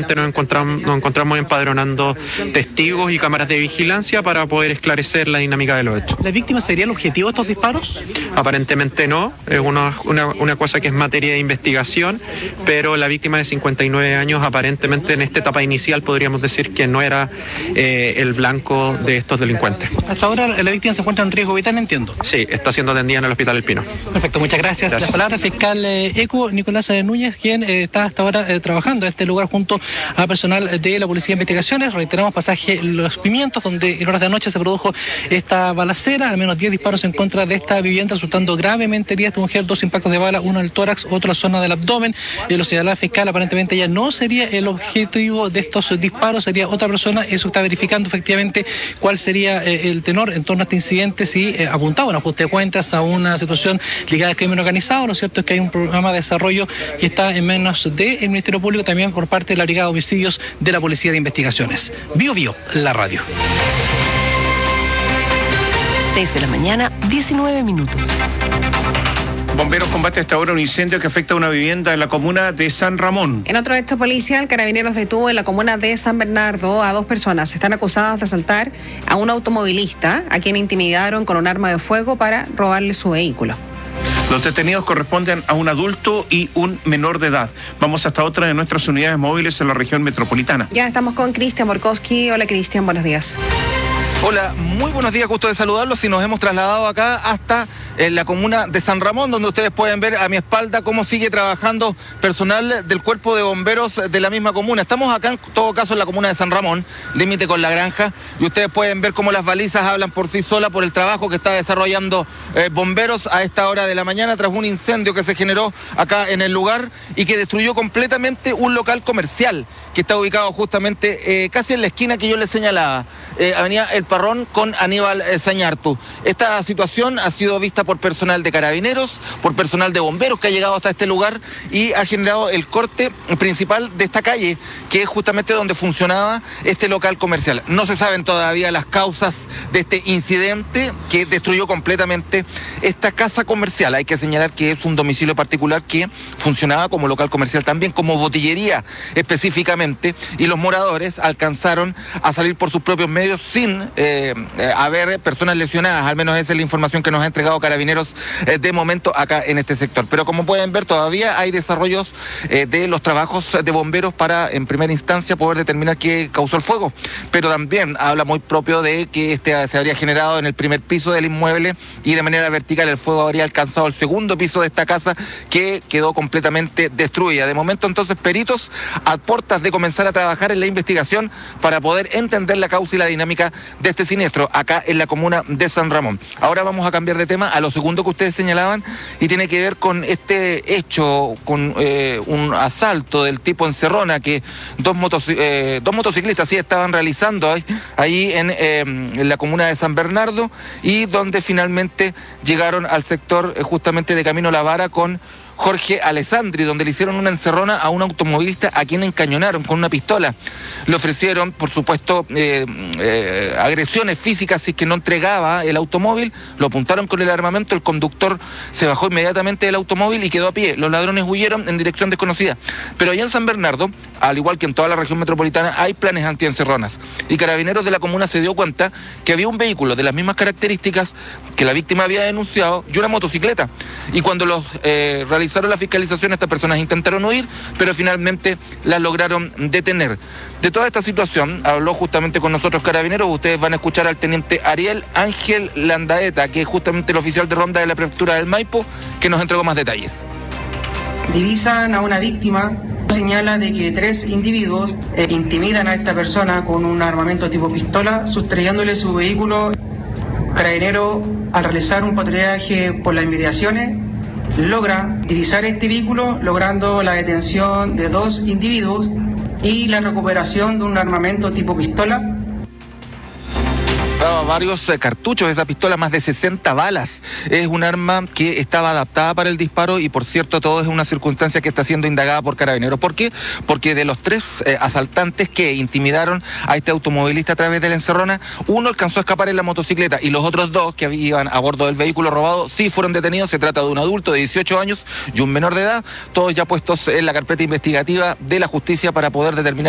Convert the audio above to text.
obviamente nos encontramos empadronando testigos y cámaras de vigilancia para poder esclarecer la dinámica de los hechos. ¿La víctima sería el objetivo de estos disparos? Aparentemente no, es una cosa que es materia de investigación, pero la víctima de 59 años aparentemente en esta etapa inicial podríamos decir que no era el blanco de estos delincuentes. Hasta ahora la víctima se encuentra en riesgo vital, entiendo. Sí, está siendo atendida en el Hospital El Pino. Perfecto, muchas gracias. La palabra fiscal ECU, Nicolás Núñez, quien está hasta ahora trabajando en este lugar junto a personal de la Policía de Investigaciones. Reiteramos pasaje Los Pimientos, donde en horas de anoche se produjo esta balacera, al menos 10 disparos en contra de esta vivienda, resultando gravemente herida esta mujer, 2 impactos de bala, uno en el tórax, otro en la zona del abdomen. Lo señalaba la fiscal, aparentemente ella no sería el objetivo de estos disparos, sería otra persona. Eso está verificando efectivamente cuál sería el tenor en torno a este incidente, si apuntaba a un ajuste de cuentas, a una situación ligada al crimen organizado. Lo cierto es que hay un programa de desarrollo que está en manos del Ministerio Público, también por parte de la Brigada de Homicidios de la Policía de Investigaciones. Bio Bio, la radio. 6 de la mañana, 19 minutos. Bomberos combate hasta ahora un incendio que afecta a una vivienda en la comuna de San Ramón. En otro hecho policial, Carabineros detuvo en la comuna de San Bernardo a 2 personas. Están acusadas de asaltar a un automovilista, a quien intimidaron con un arma de fuego para robarle su vehículo. Los detenidos corresponden a un adulto y un menor de edad. Vamos hasta otra de nuestras unidades móviles en la región metropolitana. Ya estamos con Cristian Borkowski. Hola Cristian, buenos días. Hola, muy buenos días, gusto de saludarlos y nos hemos trasladado acá hasta la comuna de San Ramón, donde ustedes pueden ver a mi espalda cómo sigue trabajando personal del cuerpo de bomberos de la misma comuna. Estamos acá en todo caso en la comuna de San Ramón, límite con La Granja, y ustedes pueden ver cómo las balizas hablan por sí solas por el trabajo que está desarrollando bomberos a esta hora de la mañana tras un incendio que se generó acá en el lugar y que destruyó completamente un local comercial que está ubicado justamente casi en la esquina que yo les señalaba, Avenida El Parrón con Aníbal Sañartu. Esta situación ha sido vista por personal de Carabineros, por personal de bomberos que ha llegado hasta este lugar y ha generado el corte principal de esta calle, que es justamente donde funcionaba este local comercial. No se saben todavía las causas de este incidente que destruyó completamente esta casa comercial. Hay que señalar que es un domicilio particular que funcionaba como local comercial también, como botillería específicamente, y los moradores alcanzaron a salir por sus propios medios sin haber personas lesionadas. Al menos esa es la información que nos ha entregado Carabineros de momento acá en este sector. Pero como pueden ver, todavía hay desarrollos de los trabajos de bomberos para en primera instancia poder determinar qué causó el fuego, pero también habla muy propio de que se habría generado en el primer piso del inmueble y de manera vertical el fuego habría alcanzado el segundo piso de esta casa, que quedó completamente destruida. De momento entonces peritos a puertas de comenzar a trabajar en la investigación para poder entender la causa y la dinámica de este siniestro acá en la comuna de San Ramón. Ahora vamos a cambiar de tema a lo segundo que ustedes señalaban y tiene que ver con este hecho, con un asalto del tipo Encerrona que dos motociclistas sí estaban realizando ahí en la comuna de San Bernardo, y donde finalmente llegaron al sector justamente de Camino La Vara con Jorge Alessandri, donde le hicieron una encerrona a un automovilista a quien encañonaron con una pistola. Le ofrecieron, por supuesto, agresiones físicas si es que no entregaba el automóvil, lo apuntaron con el armamento, el conductor se bajó inmediatamente del automóvil y quedó a pie. Los ladrones huyeron en dirección desconocida. Pero allá en San Bernardo, al igual que en toda la región metropolitana, hay planes antiencerronas. Y Carabineros de la comuna se dio cuenta que había un vehículo de las mismas características que la víctima había denunciado y una motocicleta. Y cuando los realizaron la fiscalización, estas personas intentaron huir, pero finalmente las lograron detener. De toda esta situación habló justamente con nosotros Carabineros. Ustedes van a escuchar al teniente Ariel Ángel Landaeta, que es justamente el oficial de ronda de la prefectura del Maipo, que nos entregó más detalles. Divisan a una víctima, señala de que 3 individuos intimidan a esta persona con un armamento tipo pistola, sustrayéndole su vehículo. Carabinero, al realizar un patrullaje por las inmediaciones, logra divisar este vehículo, logrando la detención de 2 individuos y la recuperación de un armamento tipo pistola. Varios cartuchos de esa pistola, más de 60 balas. Es un arma que estaba adaptada para el disparo y, por cierto, todo es una circunstancia que está siendo indagada por Carabineros. ¿Por qué? Porque de los 3 asaltantes que intimidaron a este automovilista a través de la encerrona, uno alcanzó a escapar en la motocicleta y los otros 2 que iban a bordo del vehículo robado sí fueron detenidos. Se trata de un adulto de 18 años y un menor de edad, todos ya puestos en la carpeta investigativa de la justicia para poder determinar